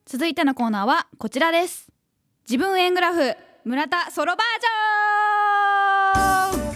続いてのコーナーはこちらです。自分円グラフ村田ソロバージョ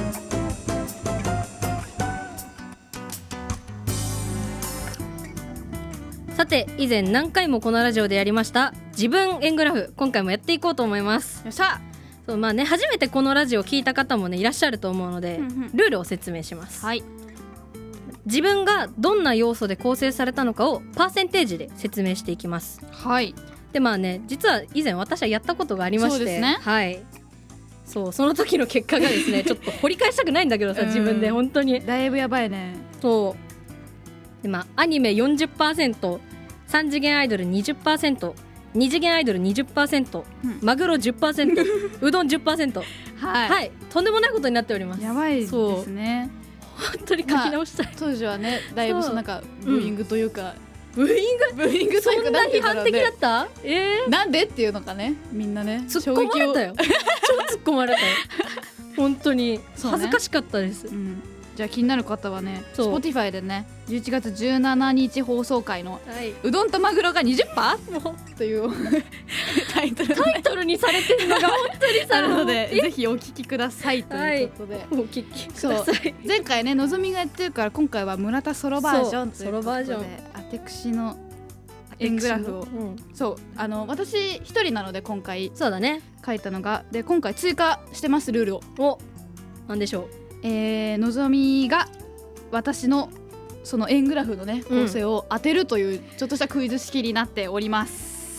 ン。 さて以前何回もこのラジオでやりました自分円グラフ、今回もやっていこうと思います。 よっしゃ。 そう、まあね、初めてこのラジオを聞いた方もねいらっしゃると思うので、ルールを説明します。 はい。 自分がどんな要素で構成されたのかをパーセンテージで説明していきます。 はい。 でまあね、実は以前私はやったことがありまして、 そうですね。 はい、そうその時の結果がですねちょっと掘り返したくないんだけどさ、自分で本当にだいぶやばいね。 そうで、まあアニメ 40%、 3次元アイドル 20%、 2次元アイドル 20%、マグロ 10%、 うどん 10%、 はい、 はい、とんでもないことになっております。 やばいですね。 本当に書き直したい、 当時はね、だいぶなんかブーイングというか、 ブーイングというかそんな批判的だった？ なんでっていうのかね、みんなね突っ込まれたよ超突っ込まれたよ本当に恥ずかしかったです、 じゃあ気になる方はね、 そう Spotify でね11月17日放送回の、 はい、 うどんとマグロが 20% というタイトルにされてるのが本当にさあるので、ぜひお聞きくださいということで、 お聞きください。 前回ねのぞみがやってるから、今回は村田ソロバージョンということで、 ソロバージョン、 私の円グラフを、そう私一人なので今回そうだね書いたのが、で今回追加してます、ルールを。 なんでしょう。 のぞみが私のその円グラフのね構成を当てるというちょっとしたクイズ式になっております。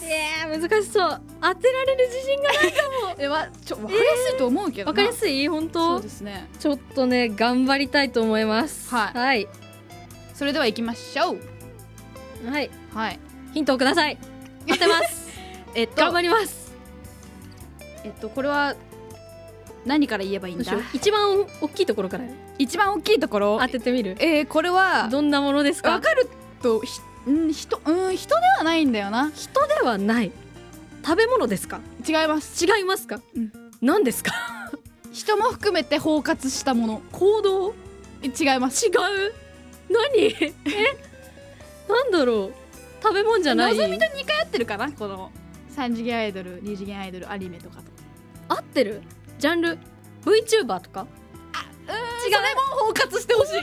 難しそう。当てられる自信がないかも。 分かりやすいと思うけどな。 分かりやすい？本当？ そうですね。 ちょっとね頑張りたいと思います。はい、 それでは行きましょう。はい、 ヒントをください。当てます頑張ります。 これは何から言えばいいんだ？ 一番大きいところから。 一番大きいところ当ててみる？ これはどんなものですか？ 分かると人ではないんだよな。 人ではない。食べ物ですか？ 違います。 違いますか？何ですか？ 人も含めて包括したもの。 行動？ 違います。 違う？何？なんだろう。食べ物じゃない。 のぞみと2回合ってるかな、この3次元アイドル、2次元アイドル、アニメとかと合ってる？ジャンル VTuber とか？ 違う。それも包括してほしい。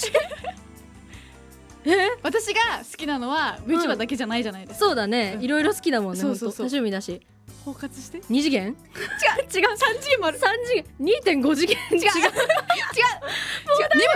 私が好きなのは VTuber だけじゃないじゃないですか。 そうだね、いろいろ好きだもんね。 そう多趣味だし。 包括して。 2次元？違う 3次元もある。 3次元 2.5 次元？違う違う